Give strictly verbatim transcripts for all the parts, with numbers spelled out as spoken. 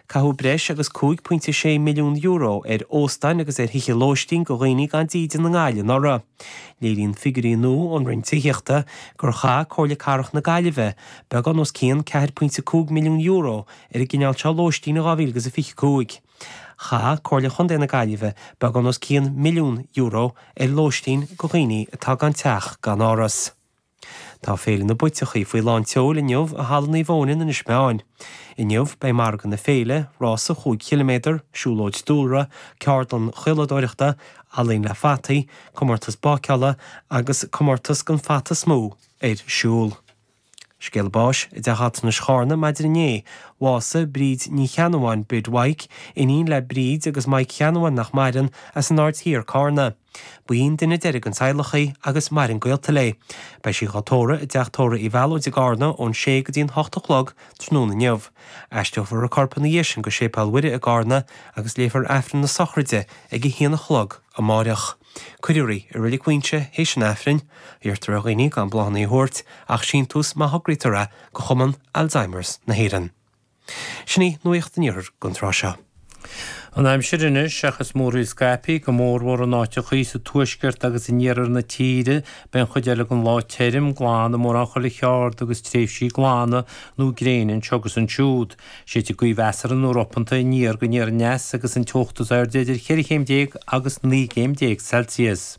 Cathú breis agus cúig pwynt sé milliún euro ar óstain agus ar hiche lóistín go rénig an díd na gáile nora. Léirín figurí nó an rintííochta gur cha cóirla carach na gaiileh be gan os céan ceir pwynt cúig milliún euro ar a ggineal se lóistín na gáhíl agus a fiche cúig. Cha cóirla chun déna gaiileh be gan os céan milliún euro ar lóistín go réine atá gan teach gan áras. Tá féile na buitechaí faoi lán teol in neomh a hallan í bhónin in ismeáin. I neomh bei margan na féile rása chuig kilometr, siúlóid dúlra, ceartlan chuiladóireachta, alín le fataí, comórtas báceala agus comórtas gan fata smó ar siúl. Scéalbáis i d deachat na scharna maidir inné, wása bríd ní cheanháin bid waig, inín le bríd agus mai cheanháin nach maidan as an áirt hir carna. Buín duine deireadh an saolachaí agus mar an gaolta lé. Bei sí chatóra i deachtóra i bhealóid i gárna ón sé go dtíon hochtachlog trúna neamh. Eisteofar a corpa na dhéisian go sé pealhuire i gárna agus léfar efrin na sochraide ag i híana chlog a máireach. Cuidiúí i rilí cuinte hééis an efrin, dheartar a réine gan blána í thuirt ach sin tús má thugriítara go chuman Alzheimer's na héan. Sinní nuocht an iarr gon tráseo. An aim sirinne seachas mórí scapi go mór war an áte chuí sa tuisgurt agus in níar na tíre ben chudeile an lá teirim glána mór an chola cheart agus tréfsí glána nó gréinin tegus an siúd. sé te goí vesar an Europanta i níar go níar nes agus an teochttas ar déidir chéirichéim déag agus ní géim déag Celsius.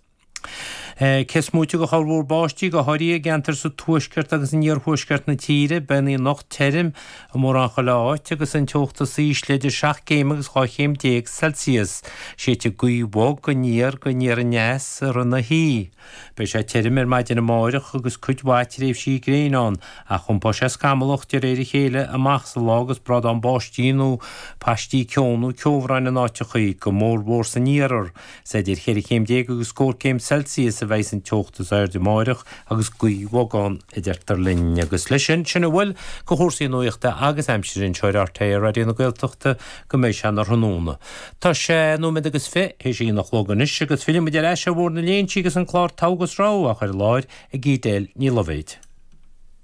Ces múte go chálhór báistí go háirí a gentar sa tuisgurt agus in níor thuisgurt na tíre ben í nach teirim a mór an choláit agus an teochtta síos leidir seach céim agus cháichéim déag Celsius. sé te goí bhog go níor go níor nes ar na hí. Bei sé teirim ar maidin na máireach agus cuidhhait réibh sí gréinán a chumpá sé scamalacht ar éidir chéile amach sa lágus brad an báistíú pastí ceónú ceomhráin na nátechaí go mór bhór sa níarar. Séidir chéirichéim déag agus cóircéim Celsius a bheits an teochttas ar de máireach agus guíhagán i deirtar linn agus leisin sinna bhfuil go chósaí nuochta agus aimsirinn seoirarta a radioúna gailteachta go méid sean ar hanúna. Tá sé nóid agus fé hé sí nach loganis agus film idir eise bhór na léontígus an chlár tágus rá a chuir láir a gídéil ní lovéid.